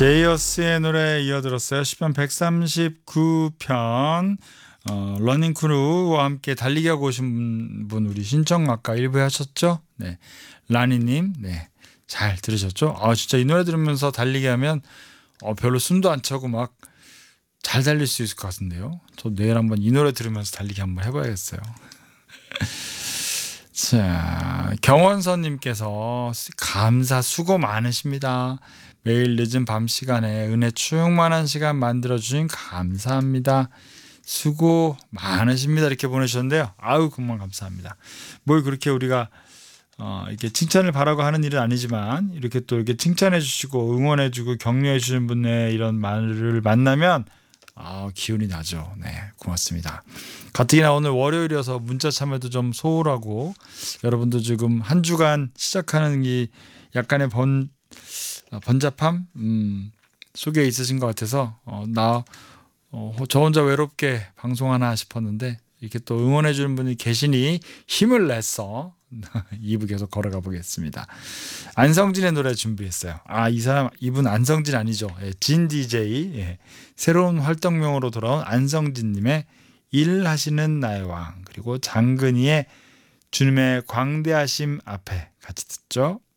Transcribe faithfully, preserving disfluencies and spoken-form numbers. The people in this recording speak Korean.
제이어스의 노래 이어들었어요. 시편 백삼십구 편 어, 러닝 크루와 함께 달리기 하고 오신 분 우리 신청 아까 일부에 하셨죠? 네, 라니님, 네, 잘 들으셨죠? 아 진짜 이 노래 들으면서 달리기 하면 어, 별로 숨도 안 차고 막 잘 달릴 수 있을 것 같은데요. 저 내일 한번 이 노래 들으면서 달리기 한번 해봐야겠어요. 자, 경원선님께서 감사 수고 많으십니다. 매일 늦은 밤 시간에 은혜 충만한 시간 만들어주신 감사합니다. 수고 많으십니다. 이렇게 보내주셨는데요. 아유, 정말 감사합니다. 뭘 그렇게 우리가 어, 이렇게 칭찬을 바라고 하는 일은 아니지만 이렇게 또 이렇게 칭찬해 주시고 응원해 주고 격려해 주시는 분의 이런 말을 만나면 아, 기운이 나죠. 네, 고맙습니다. 가뜩이나 오늘 월요일이어서 문자 참여도 좀 소홀하고 여러분도 지금 한 주간 시작하는 이 약간의 번 번잡함 음, 속에 있으신 것 같아서 어, 나 어, 저 혼자 외롭게 방송하나 싶었는데 이렇게 또 응원해 주는 분이 계시니 힘을 내서 이 부 계속 걸어가 보겠습니다. 안성진의 노래 준비했어요. 아, 이 사람 이분 안성진 아니죠? 예, 진 디제이 예, 새로운 활동명으로 돌아온 안성진님의 일하시는 나의 왕 그리고 장근희의 주님의 광대하심 앞에 같이 듣죠.